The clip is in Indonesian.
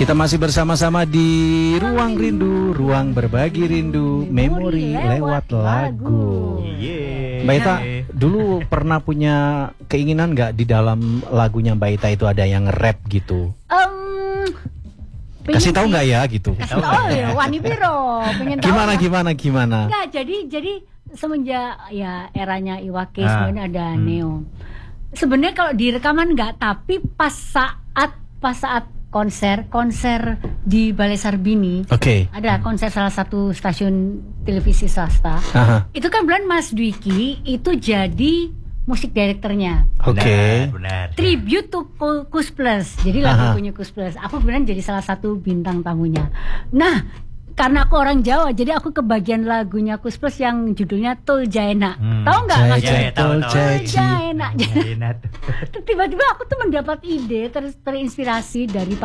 Kita masih bersama-sama di Ruang Rindu, Ruang Berbagi Rindu, Memori lewat lagu. Mbak Ita, dulu pernah punya keinginan nggak di dalam lagunya Mbak Ita itu ada yang rap gitu? Kasih tahu nggak ya gitu? Oh ya, Wani Piro, pengen tahu. Gimana? Enggak, jadi semenjak ya eranya Iwa K, sebenarnya ada Neo. Sebenarnya kalau di rekaman enggak, tapi pas saat konser di Balai Sarbini, ada konser salah satu stasiun televisi swasta. Itu kan bulan Mas Dwiki itu jadi musik direkturnya. Benar. Tribute to Kus Plus. Jadi lagu punya Kus Plus. Aku kemudian jadi salah satu bintang tamunya. Nah, karena aku orang Jawa, jadi aku kebagian lagunya Kus Plus yang judulnya Tol Jaena. Tahu nggak? Tol Jaena. Tiba-tiba aku tuh mendapat ide, terinspirasi dari